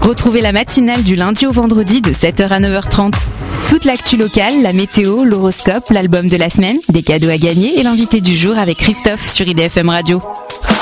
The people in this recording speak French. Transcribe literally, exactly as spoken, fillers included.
Retrouvez la matinale du lundi au vendredi de sept heures à neuf heures trente. Toute l'actu locale, la météo, l'horoscope, l'album de la semaine, des cadeaux à gagner et l'invité du jour avec Christophe sur I D F M Radio.